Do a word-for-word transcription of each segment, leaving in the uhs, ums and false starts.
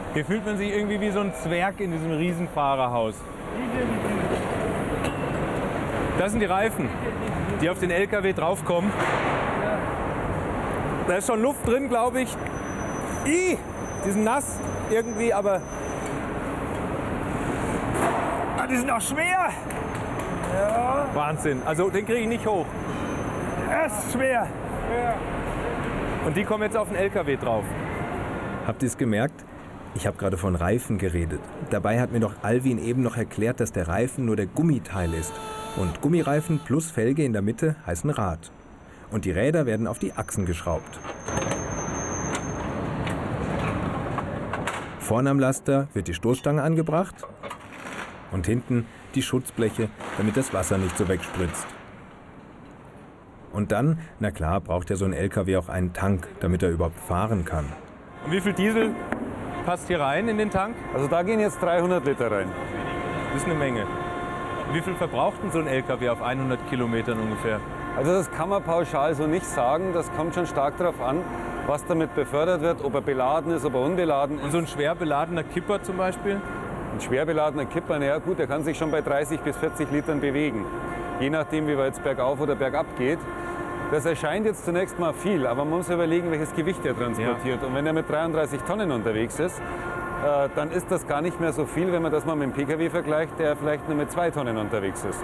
Hier fühlt man sich irgendwie wie so ein Zwerg in diesem Riesenfahrerhaus. Das sind die Reifen, die auf den L K W draufkommen. Da ist schon Luft drin, glaube ich. Ih, die sind nass irgendwie, aber ah, die sind auch schwer. Ja. Wahnsinn. Also den kriege ich nicht hoch. Das ist schwer. Ja. Und die kommen jetzt auf den L K W drauf. Habt ihr es gemerkt? Ich habe gerade von Reifen geredet. Dabei hat mir doch Alvin eben noch erklärt, dass der Reifen nur der Gummiteil ist. Und Gummireifen plus Felge in der Mitte heißen Rad. Und die Räder werden auf die Achsen geschraubt. Vorne am Laster wird die Stoßstange angebracht und hinten die Schutzbleche, damit das Wasser nicht so wegspritzt. Und dann, na klar, braucht ja so ein L K W auch einen Tank, damit er überhaupt fahren kann. Und wie viel Diesel passt hier rein in den Tank? Also da gehen jetzt dreihundert Liter rein. Das ist eine Menge. Wie viel verbraucht denn so ein L K W auf hundert Kilometern ungefähr? Also das kann man pauschal so nicht sagen. Das kommt schon stark darauf an, was damit befördert wird, ob er beladen ist, ob er unbeladen ist. Und so ein schwer beladener Kipper zum Beispiel? Ein schwer beladener Kipper, naja gut, der kann sich schon bei dreißig bis vierzig Litern bewegen. Je nachdem, wie weit es bergauf oder bergab geht. Das erscheint jetzt zunächst mal viel, aber man muss überlegen, welches Gewicht er transportiert. Ja. Und wenn er mit dreiunddreißig Tonnen unterwegs ist, äh, dann ist das gar nicht mehr so viel, wenn man das mal mit dem P K W vergleicht, der vielleicht nur mit zwei Tonnen unterwegs ist.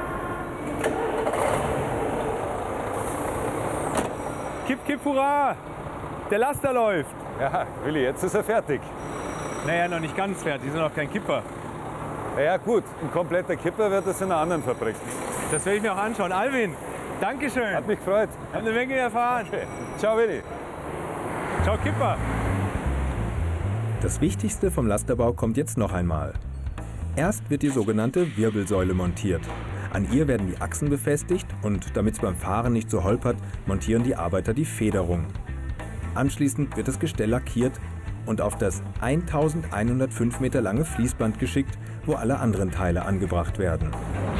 Kipp, kipp, hurra! Der Laster läuft! Ja, Willi, jetzt ist er fertig. Naja, noch nicht ganz fertig, ist noch kein Kipper. Ja gut, ein kompletter Kipper wird es in einer anderen Fabrik. Das werde ich mir auch anschauen. Alvin, Dankeschön. Hat mich gefreut. Hat eine Menge erfahren. Okay. Ciao, Willi. Ciao, Kipper. Das Wichtigste vom Lasterbau kommt jetzt noch einmal. Erst wird die sogenannte Wirbelsäule montiert. An ihr werden die Achsen befestigt und damit es beim Fahren nicht so holpert, montieren die Arbeiter die Federung. Anschließend wird das Gestell lackiert und auf das eintausendeinhundertfünf Meter lange Fließband geschickt, wo alle anderen Teile angebracht werden.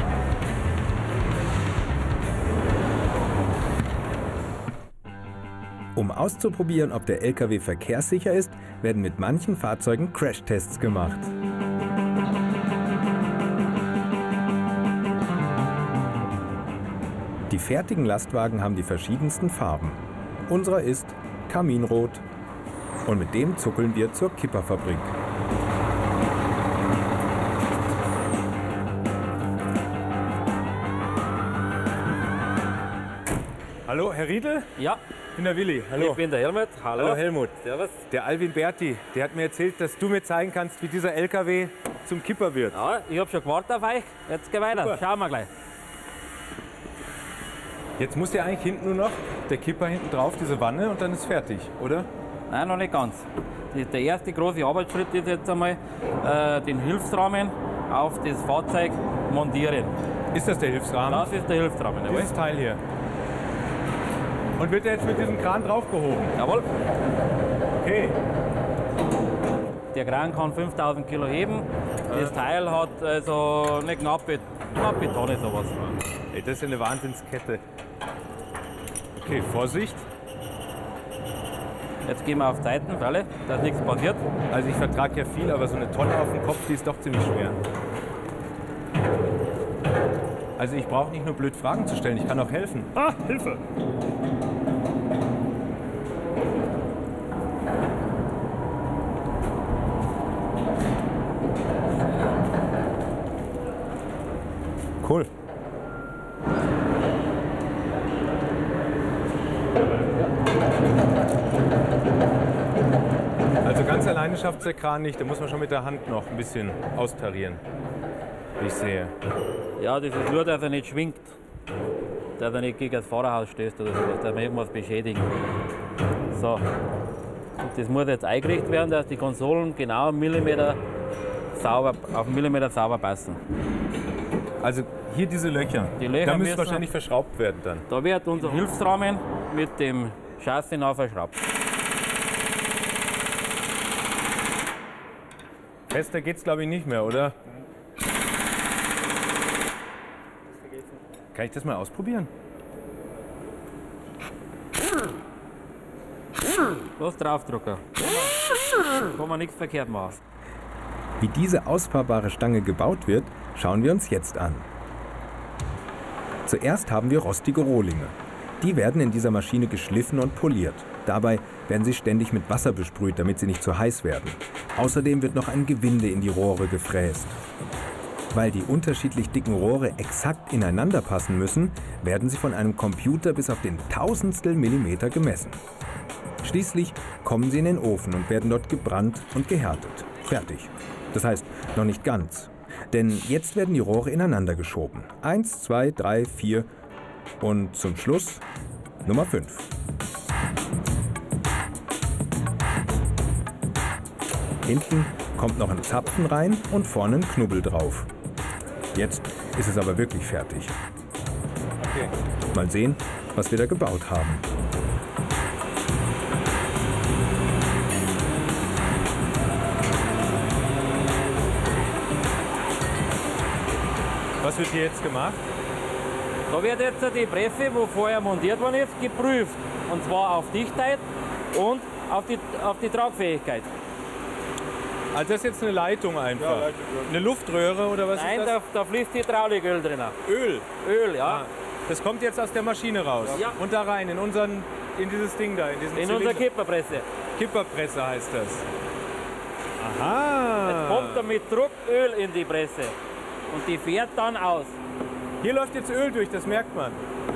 Um auszuprobieren, ob der L K W verkehrssicher ist, werden mit manchen Fahrzeugen Crashtests gemacht. Die fertigen Lastwagen haben die verschiedensten Farben. Unserer ist Kaminrot. Und mit dem zuckeln wir zur Kipperfabrik. Hallo, Herr Riedel? Ja. Ich bin der Willi. Hallo. Ich bin der Helmut. Hallo. Hallo Helmut. Servus. Der Alvin Berti, der hat mir erzählt, dass du mir zeigen kannst, wie dieser L K W zum Kipper wird. Ja, ich habe schon gewartet auf euch. Jetzt geh weiter. Super. Schauen wir gleich. Jetzt muss ja eigentlich hinten nur noch der Kipper hinten drauf, diese Wanne, und dann ist fertig, oder? Nein, noch nicht ganz. Die, der erste große Arbeitsschritt ist jetzt einmal äh, den Hilfsrahmen auf das Fahrzeug montieren. Ist das der Hilfsrahmen? Das ist der Hilfsrahmen. Jawohl. Dieses Teil hier. Und wird der jetzt mit diesem Kran draufgehoben? Jawohl. Okay. Der Kran kann fünftausend Kilo heben. Das Teil hat also eine knappe, knappe Tonne sowas. Ey, das ist ja eine Wahnsinnskette. Okay, Vorsicht. Jetzt gehen wir auf Seiten, für alle, dass nichts passiert. Also ich vertrage ja viel, aber so eine Tonne auf dem Kopf, die ist doch ziemlich schwer. Also ich brauche nicht nur blöd Fragen zu stellen, ich kann auch helfen. Ah, Hilfe! Cool. Also ganz alleine schafft es der Kran nicht, da muss man schon mit der Hand noch ein bisschen austarieren, wie ich sehe. Ja, das ist nur, dass er nicht schwingt. Dass er nicht gegen das Fahrerhaus stößt oder sowas, dass wir irgendwas beschädigen. So. Und das muss jetzt eingerichtet werden, dass die Konsolen genau einen Millimeter sauber, auf einen Millimeter sauber passen. Also hier diese Löcher, Die Löcher da müssen müssen- wahrscheinlich verschraubt werden dann. Da wird unser Hilfsrahmen mit dem Chassis noch verschraubt. Fester geht's glaube ich nicht mehr, oder? Kann ich das mal ausprobieren? Los draufdrücken. kann man nichts verkehrt machen. Wie diese ausfahrbare Stange gebaut wird, schauen wir uns jetzt an. Zuerst haben wir rostige Rohlinge. Die werden in dieser Maschine geschliffen und poliert. Dabei werden sie ständig mit Wasser besprüht, damit sie nicht zu heiß werden. Außerdem wird noch ein Gewinde in die Rohre gefräst. Weil die unterschiedlich dicken Rohre exakt ineinander passen müssen, werden sie von einem Computer bis auf den Tausendstel Millimeter gemessen. Schließlich kommen sie in den Ofen und werden dort gebrannt und gehärtet. Fertig. Das heißt, noch nicht ganz. Denn jetzt werden die Rohre ineinander geschoben. Eins, zwei, drei, vier und zum Schluss Nummer fünf. Hinten kommt noch ein Zapfen rein und vorne ein Knubbel drauf. Jetzt ist es aber wirklich fertig. Okay. Mal sehen, was wir da gebaut haben. Was wird hier jetzt gemacht? Da wird jetzt die Presse, wo vorher montiert worden ist, geprüft. Und zwar auf Dichtheit und auf die, auf die Tragfähigkeit. Also das ist jetzt eine Leitung einfach? Ja, Leitung. Eine Luftröhre oder was Nein, ist das? da, da fließt Hydrauliköl drin. Öl? Öl, ja. Ah, das kommt jetzt aus der Maschine raus? Ja. Und da rein, in, unseren, in dieses Ding da? In, diesen In Zylinder. unsere Kipperpresse. Kipperpresse heißt das. Aha. Jetzt kommt da mit Druck Öl in die Presse. Und die fährt dann aus. Hier läuft jetzt Öl durch, das merkt man.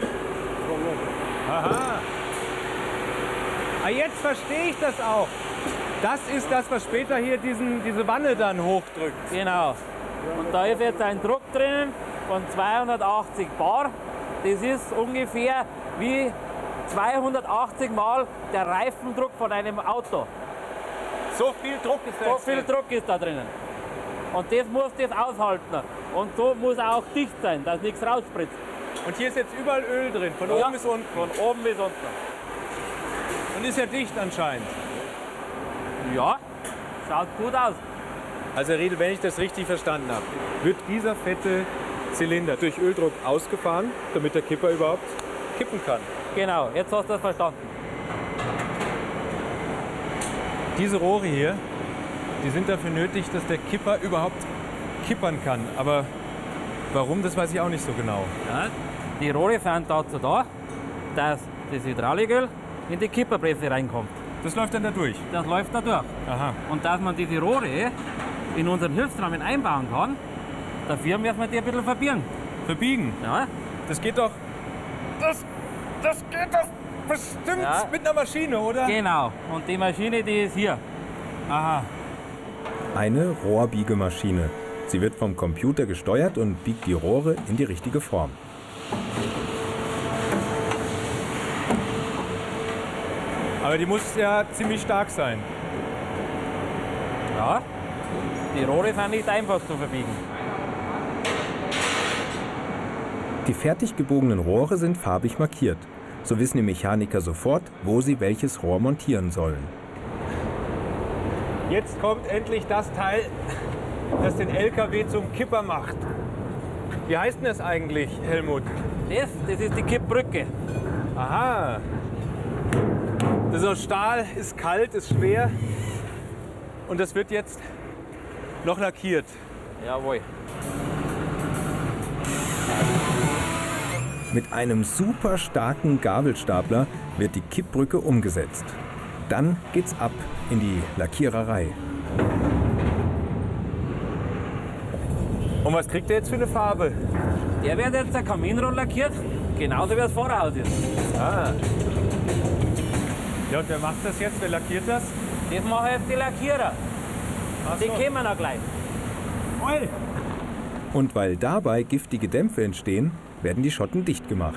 Aha. Ah, jetzt verstehe ich das auch. Das ist das, was später hier diesen, diese Wanne dann hochdrückt. Genau. Und da ist jetzt ein Druck drinnen von zweihundertachtzig Bar. Das ist ungefähr wie zweihundertachtzig Mal der Reifendruck von einem Auto. So viel Druck ist da So jetzt viel drin. Druck ist da drinnen. Und das muss das aushalten. Und so muss er auch dicht sein, dass nichts rausspritzt. Und hier ist jetzt überall Öl drin, von Ja, oben bis unten. Von oben bis unten. Und ist ja dicht anscheinend. Ja, schaut gut aus. Also Herr Riedl, wenn ich das richtig verstanden habe, wird dieser fette Zylinder durch Öldruck ausgefahren, damit der Kipper überhaupt kippen kann. Genau, jetzt hast du das verstanden. Diese Rohre hier, die sind dafür nötig, dass der Kipper überhaupt kippern kann. Aber warum, das weiß ich auch nicht so genau. Ja, die Rohre sind dazu da, dass das Hydrauliköl in die Kipperpresse reinkommt. Das läuft dann da durch? Das läuft da durch. Aha. Und dass man diese Rohre in unseren Hilfsrahmen einbauen kann, dafür müssen wir die ein bisschen verbiegen. Verbiegen? Ja. Das geht doch... Das, das geht doch bestimmt Ja. mit einer Maschine, oder? Genau. Und die Maschine, die ist hier. Aha. Eine Rohrbiegemaschine. Sie wird vom Computer gesteuert und biegt die Rohre in die richtige Form. Aber die muss ja ziemlich stark sein. Ja. Die Rohre sind nicht einfach zu verbiegen. Die fertig gebogenen Rohre sind farbig markiert. So wissen die Mechaniker sofort, wo sie welches Rohr montieren sollen. Jetzt kommt endlich das Teil, das den L K W zum Kipper macht. Wie heißt denn das eigentlich, Helmut? Das, das ist die Kippbrücke. Aha. Das ist aus Stahl, ist kalt, ist schwer. Und das wird jetzt noch lackiert. Jawohl. Mit einem super starken Gabelstapler wird die Kippbrücke umgesetzt. Dann geht's ab in die Lackiererei. Und was kriegt der jetzt für eine Farbe? Der wird jetzt der Kaminrohr lackiert, genauso wie das Vorderhaus ist. Ah. Ja, und wer macht das jetzt? Wer lackiert das? Das machen jetzt die Lackierer. Ach Die so. kommen noch gleich. Oi. Und weil dabei giftige Dämpfe entstehen, werden die Schotten dicht gemacht.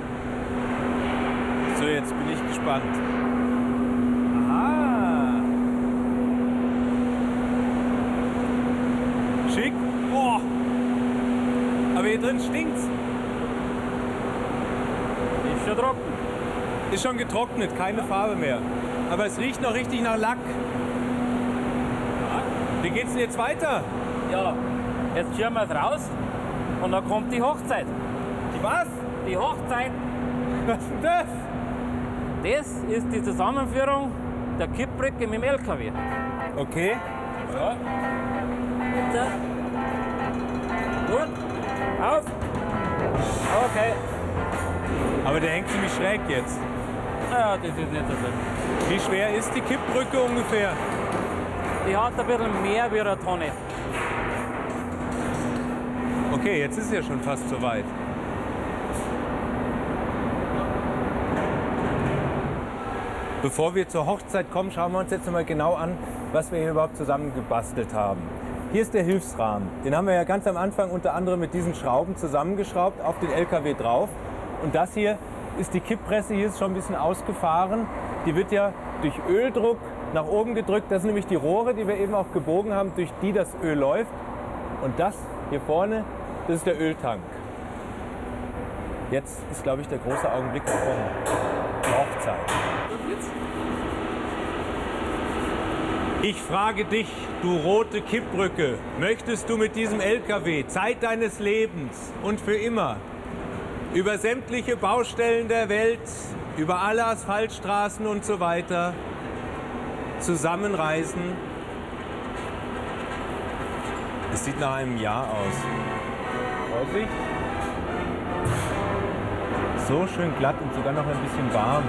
So, jetzt bin ich gespannt. Aha. Schick. Oh. Aber hier drin stinkt's. Ist schon trocken. Ist schon getrocknet, keine Farbe mehr. Aber es riecht noch richtig nach Lack. Wie geht's denn jetzt weiter? Ja, jetzt schieben wir es raus und dann kommt die Hochzeit. Die was? Die Hochzeit, Was ist denn das? das ist die Zusammenführung der Kippbrücke mit dem L K W. Okay. Ja. So. Gut. Auf. Okay. Aber der hängt ziemlich schräg jetzt. Ja, das ist nicht so schlimm. Wie schwer ist die Kippbrücke ungefähr? Die hat ein bisschen mehr wie eine Tonne. Okay, jetzt ist ja schon fast soweit. Bevor wir zur Hochzeit kommen, schauen wir uns jetzt noch mal genau an, was wir hier überhaupt zusammen gebastelt haben. Hier ist der Hilfsrahmen. Den haben wir ja ganz am Anfang unter anderem mit diesen Schrauben zusammengeschraubt auf den L K W drauf. Und das hier ist die Kipppresse, hier ist schon ein bisschen ausgefahren. Die wird ja durch Öldruck nach oben gedrückt. Das sind nämlich die Rohre, die wir eben auch gebogen haben, durch die das Öl läuft. Und das hier vorne, das ist der Öltank. Jetzt ist, glaube ich, der große Augenblick gekommen. Die Hochzeit. Ich frage dich, du rote Kippbrücke, möchtest du mit diesem L K W Zeit deines Lebens und für immer über sämtliche Baustellen der Welt, über alle Asphaltstraßen und so weiter zusammenreisen? Es sieht nach einem Ja aus. Vorsicht. So schön glatt und sogar noch ein bisschen warm.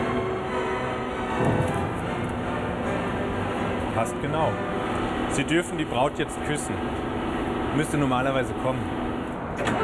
Passt genau. Sie dürfen die Braut jetzt küssen. Müsste normalerweise kommen.